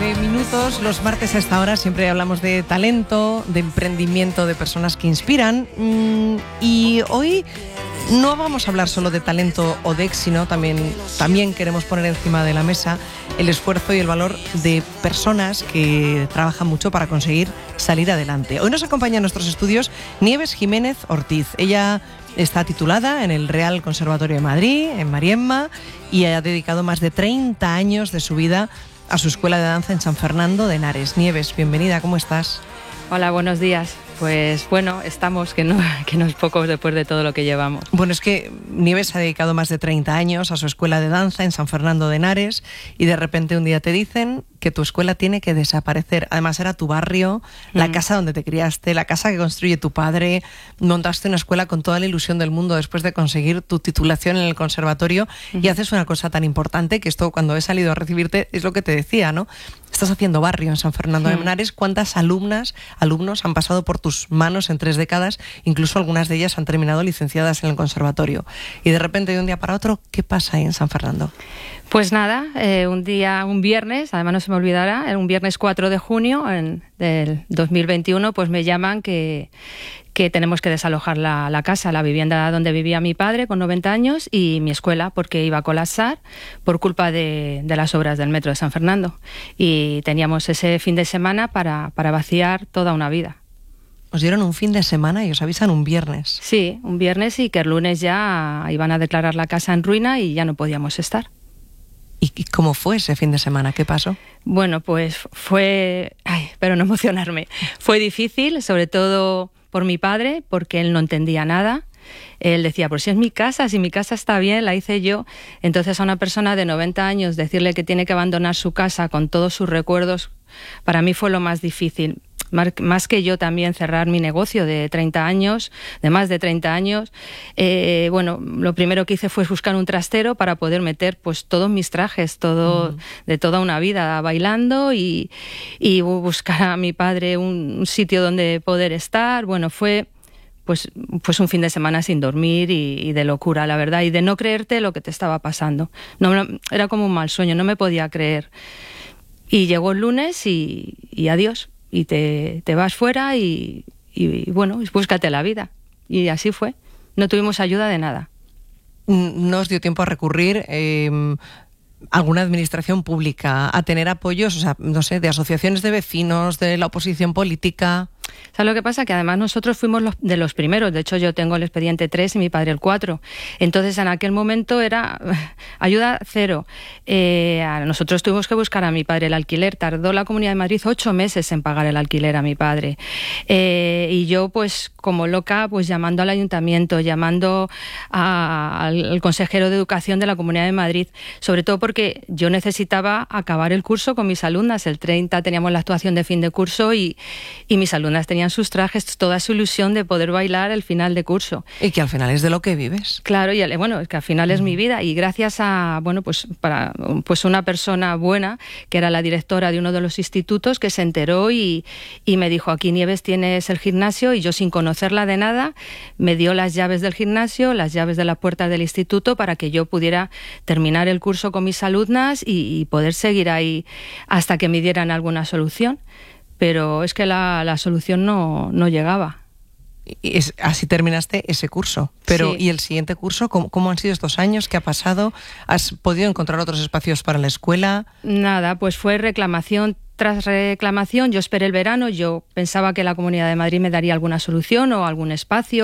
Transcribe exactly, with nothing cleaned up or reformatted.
nueve minutos. Los martes a esta hora siempre hablamos de talento, de emprendimiento, de personas que inspiran. Y hoy no vamos a hablar solo de talento o de éxito, también, también queremos poner encima de la mesa el esfuerzo y el valor de personas que trabajan mucho para conseguir salir adelante. Hoy nos acompaña en nuestros estudios Nieves Jiménez Ortiz. Ella está titulada en el Real Conservatorio de Madrid, en Mariemma, y ha dedicado más de treinta años de su vida a su escuela de danza en San Fernando de Henares. Nieves, bienvenida, ¿cómo estás? Hola, buenos días. Pues bueno, estamos, que no, que no es poco después de todo lo que llevamos. Bueno, es que Nieves ha dedicado más de treinta años a su escuela de danza en San Fernando de Henares y de repente un día te dicen que tu escuela tiene que desaparecer. Además era tu barrio, la mm. casa donde te criaste, la casa que construye tu padre. Montaste una escuela con toda la ilusión del mundo después de conseguir tu titulación en el conservatorio mm. y haces una cosa tan importante que esto cuando he salido a recibirte es lo que te decía, ¿no? Estás haciendo barrio en San Fernando de Henares. ¿Cuántas alumnas, alumnos han pasado por tus manos en tres décadas? Incluso algunas de ellas han terminado licenciadas en el conservatorio. Y de repente, de un día para otro, ¿qué pasa ahí en San Fernando? Pues nada, eh, un día, un viernes, además no se me olvidará, un viernes cuatro de junio en, del dos mil veintiuno, pues me llaman que, que tenemos que desalojar la, la casa, la vivienda donde vivía mi padre con noventa años y mi escuela, porque iba a colapsar por culpa de, de las obras del metro de San Fernando. Y teníamos ese fin de semana para, para vaciar toda una vida. Os dieron un fin de semana y os avisan un viernes. Sí, un viernes, y que el lunes ya iban a declarar la casa en ruina y ya no podíamos estar. ¿Y cómo fue ese fin de semana? ¿Qué pasó? Bueno, pues fue... Ay, pero no emocionarme. Fue difícil, sobre todo por mi padre, porque él no entendía nada. Él decía, pues si es mi casa, si mi casa está bien, la hice yo. Entonces a una persona de noventa años decirle que tiene que abandonar su casa con todos sus recuerdos, para mí fue lo más difícil. Más que yo también cerrar mi negocio de treinta años, de más de treinta años. Eh, bueno, lo primero que hice fue buscar un trastero para poder meter pues todos mis trajes, todo mm. de toda una vida bailando y, y buscar a mi padre un, un sitio donde poder estar. Bueno, fue pues, pues un fin de semana sin dormir y, y de locura, la verdad, y de no creerte lo que te estaba pasando. No, era como un mal sueño, no me podía creer. Y llegó el lunes y, y adiós. Y te, te vas fuera y, y, bueno, búscate la vida. Y así fue. No tuvimos ayuda de nada. ¿No os dio tiempo a recurrir eh, a alguna administración pública, a tener apoyos, o sea, no sé, de asociaciones de vecinos, de la oposición política? ¿Sabes lo que pasa? Que además nosotros fuimos los, de los primeros. De hecho, yo tengo el expediente tres y mi padre el cuatro. Entonces, en aquel momento era ayuda cero. Eh, nosotros tuvimos que buscar a mi padre el alquiler. Tardó la Comunidad de Madrid ocho meses en pagar el alquiler a mi padre. Eh, y yo, pues, como loca, pues llamando al ayuntamiento, llamando a, al, al consejero de Educación de la Comunidad de Madrid, sobre todo porque yo necesitaba acabar el curso con mis alumnas. El treinta teníamos la actuación de fin de curso y, y mis alumnas tenían sus trajes, toda su ilusión de poder bailar el final de curso. Y que al final es de lo que vives. Claro, y bueno, es que al final es mi vida, y gracias a, bueno, pues para pues una persona buena, que era la directora de uno de los institutos, que se enteró y, y me dijo, aquí Nieves tienes el gimnasio, y yo sin conocerla de nada, me dio las llaves del gimnasio, las llaves de la puerta del instituto, para que yo pudiera terminar el curso con mis alumnas y, y poder seguir ahí hasta que me dieran alguna solución. Pero es que la, la solución no, no llegaba. Y es, así terminaste ese curso. Pero sí. ¿Y el siguiente curso? ¿Cómo, ¿Cómo han sido estos años? ¿Qué ha pasado? ¿Has podido encontrar otros espacios para la escuela? Nada, pues fue reclamación tras reclamación. Yo esperé el verano, yo pensaba que la Comunidad de Madrid me daría alguna solución o algún espacio.